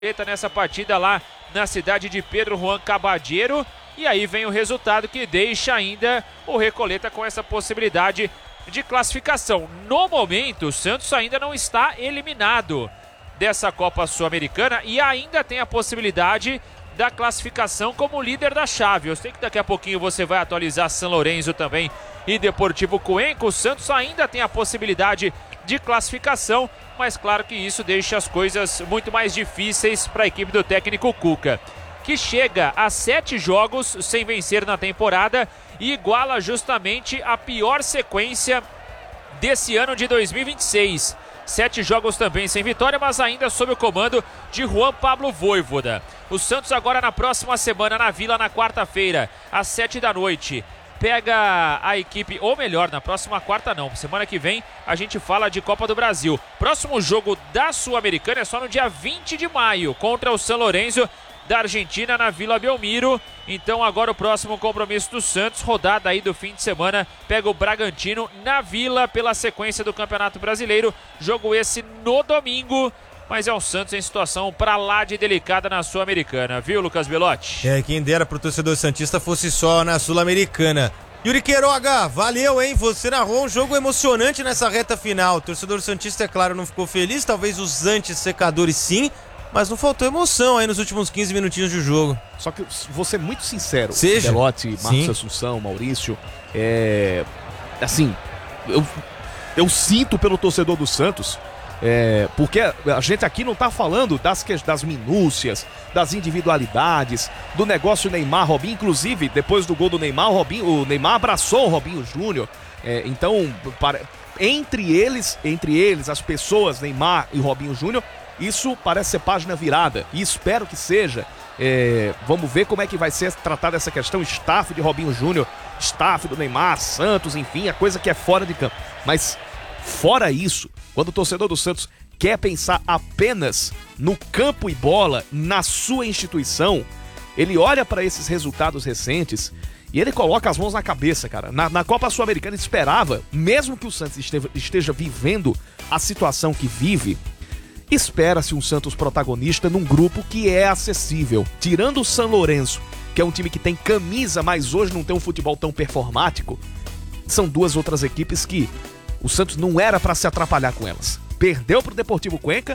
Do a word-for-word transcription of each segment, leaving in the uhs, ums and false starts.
nessa partida lá na cidade de Pedro Juan Cabadeiro, e aí vem o resultado que deixa ainda o Recoleta com essa possibilidade de classificação. No momento, o Santos ainda não está eliminado dessa Copa Sul-Americana e ainda tem a possibilidade da classificação como líder da chave. Eu sei que daqui a pouquinho você vai atualizar São Lourenço também e Deportivo Cuenca. O Santos ainda tem a possibilidade de classificação, mas claro que isso deixa as coisas muito mais difíceis para a equipe do técnico Cuca, que chega a sete jogos sem vencer na temporada e iguala justamente a pior sequência desse ano de dois mil e vinte e seis. Sete jogos também sem vitória, mas ainda sob o comando de Juan Pablo Vojvoda. O Santos agora na próxima semana na Vila, na quarta-feira, às sete da noite. Pega a equipe, ou melhor, na próxima quarta não, semana que vem a gente fala de Copa do Brasil. Próximo jogo da Sul-Americana é só no dia vinte de maio, contra o São Lourenço da Argentina na Vila Belmiro. Então agora o próximo compromisso do Santos, rodada aí do fim de semana, pega o Bragantino na Vila pela sequência do Campeonato Brasileiro. Jogo esse no domingo, mas é o Santos em situação pra lá de delicada na Sul-Americana, viu, Lucas Belotti? É, quem dera pro torcedor santista fosse só na Sul-Americana. Yuri Queiroga, valeu, hein? Você narrou um jogo emocionante nessa reta final. O torcedor santista, é claro, não ficou feliz, talvez os anti-secadores sim, mas não faltou emoção aí nos últimos quinze minutinhos de jogo. Só que vou ser muito sincero, Seja. Belotti, Marcos Sim. Assunção, Maurício, é... assim, eu, eu sinto pelo torcedor do Santos, é, porque a gente aqui não tá falando das, das minúcias, das individualidades, do negócio Neymar, Robinho. Inclusive, depois do gol do Neymar, o, Robinho, o Neymar abraçou o Robinho Júnior, é, então, para, entre eles, entre eles, as pessoas, Neymar e Robinho Júnior, isso parece ser página virada, e espero que seja. É, vamos ver como é que vai ser tratada essa questão, staff de Robinho Júnior, staff do Neymar, Santos, enfim, a coisa que é fora de campo. Mas, fora isso, quando o torcedor do Santos quer pensar apenas no campo e bola, na sua instituição, ele olha para esses resultados recentes e ele coloca as mãos na cabeça, cara. Na, na Copa Sul-Americana esperava, mesmo que o Santos esteja, esteja vivendo a situação que vive, espera-se um Santos protagonista num grupo que é acessível. Tirando o São Lourenço, que é um time que tem camisa, mas hoje não tem um futebol tão performático, são duas outras equipes que o Santos não era para se atrapalhar com elas. Perdeu pro Deportivo Cuenca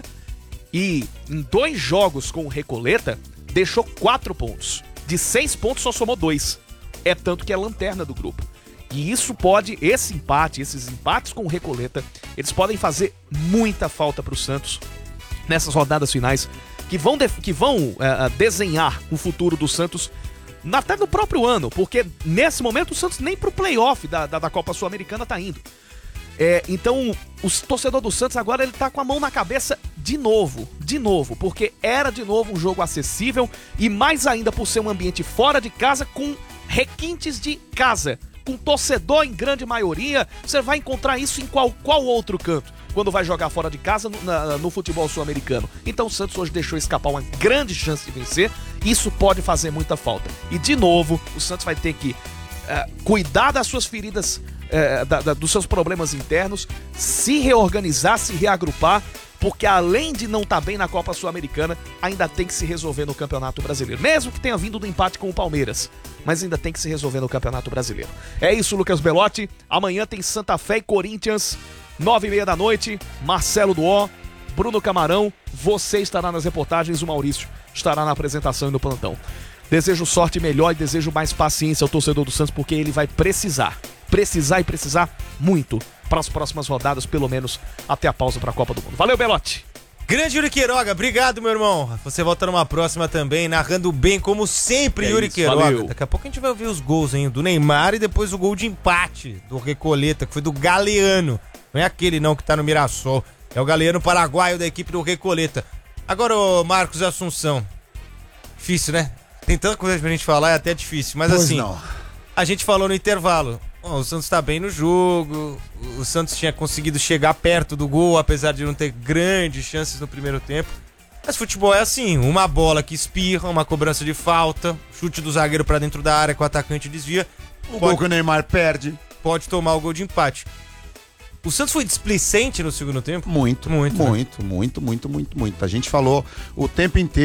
e em dois jogos com o Recoleta deixou quatro pontos. De seis pontos só somou dois. É tanto que é lanterna do grupo. E isso pode, esse empate, esses empates com o Recoleta, eles podem fazer muita falta pro Santos nessas rodadas finais, que vão, de, que vão uh, desenhar o futuro do Santos até no próprio ano, porque nesse momento o Santos nem pro playoff da, da, da Copa Sul-Americana tá indo. É, então, o torcedor do Santos agora ele tá com a mão na cabeça de novo, de novo, porque era de novo um jogo acessível e mais ainda por ser um ambiente fora de casa com requintes de casa, com torcedor em grande maioria. Você vai encontrar isso em qual, qual outro canto quando vai jogar fora de casa no, na, no futebol sul-americano. Então o Santos hoje deixou escapar uma grande chance de vencer. Isso pode fazer muita falta. E de novo, o Santos vai ter que uh, cuidar das suas feridas, uh, da, da, dos seus problemas internos, se reorganizar, se reagrupar, porque além de não estar bem na Copa Sul-Americana, ainda tem que se resolver no Campeonato Brasileiro. Mesmo que tenha vindo do empate com o Palmeiras, mas ainda tem que se resolver no Campeonato Brasileiro. É isso, Lucas Belotti. Amanhã tem Santa Fé e Corinthians, nove e meia da noite, Marcelo Duó, Bruno Camarão, você estará nas reportagens, o Maurício estará na apresentação e no plantão. Desejo sorte melhor e desejo mais paciência ao torcedor do Santos, porque ele vai precisar, precisar e precisar muito para as próximas rodadas, pelo menos até a pausa para a Copa do Mundo. Valeu, Belotti! Grande Yuri Queiroga, obrigado, meu irmão. Você volta numa próxima também, narrando bem, como sempre, é Yuri isso, Queiroga. Valeu. Daqui a pouco a gente vai ouvir os gols, hein, do Neymar e depois o gol de empate do Recoleta, que foi do Galeano. Não é aquele não que tá no Mirassol, é o Galeano paraguaio da equipe do Recoleta. Agora, ô Marcos Assunção, difícil, né? Tem tanta coisa pra gente falar, é até difícil, mas pois assim, não. A gente falou no intervalo, oh, o Santos tá bem no jogo, o Santos tinha conseguido chegar perto do gol, apesar de não ter grandes chances no primeiro tempo. Mas futebol é assim, uma bola que espirra, uma cobrança de falta, chute do zagueiro pra dentro da área que o atacante desvia. O pode, gol que o Neymar perde. Pode tomar o gol de empate. O Santos foi displicente no segundo tempo? Muito, muito, muito, muito, muito, muito, muito. A gente falou o tempo inteiro.